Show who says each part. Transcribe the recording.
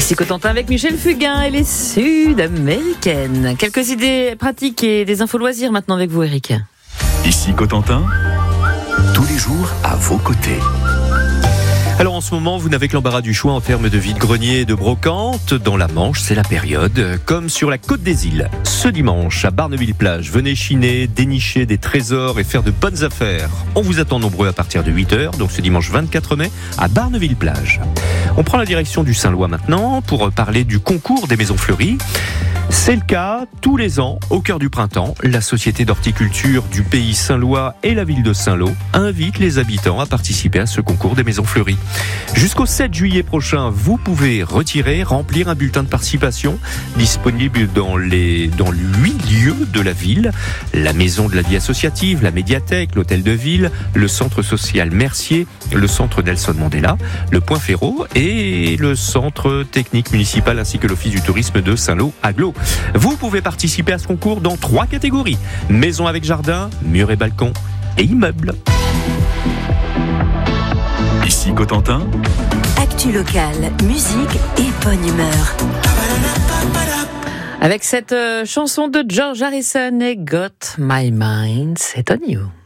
Speaker 1: Ici Cotentin avec Michel Fugain, elle est sud-américaine. Quelques idées pratiques et des infos loisirs maintenant avec vous, Eric.
Speaker 2: Ici Cotentin, tous les jours à vos côtés.
Speaker 3: Alors en ce moment, vous n'avez que l'embarras du choix en termes de vide-grenier et de brocante. Dans la Manche, c'est la période, comme sur la côte des îles. Ce dimanche, à Barneville-Plage, venez chiner, dénicher des trésors et faire de bonnes affaires. On vous attend nombreux à partir de 8h, donc ce dimanche 24 mai, à Barneville-Plage. On prend la direction du Saint-Lois maintenant pour parler du concours des maisons fleuries. C'est le cas tous les ans, au cœur du printemps. La Société d'horticulture du pays Saint-Lois et la ville de Saint-Lô invitent les habitants à participer à ce concours des maisons fleuries. Jusqu'au 7 juillet prochain, vous pouvez remplir un bulletin de participation disponible dans 8 lieux de la ville. La maison de la vie associative, la médiathèque, l'hôtel de ville, le centre social Mercier, le centre Nelson Mandela, le Point Ferraud et le centre technique municipal ainsi que l'office du tourisme de Saint-Lô-Aglo. Vous pouvez participer à ce concours dans 3 catégories. Maison avec jardin, mur et balcon et immeuble.
Speaker 2: Ici Cotentin,
Speaker 4: actu locale, musique et bonne humeur.
Speaker 1: Avec cette chanson de George Harrison et Got My Mind, c'est on you.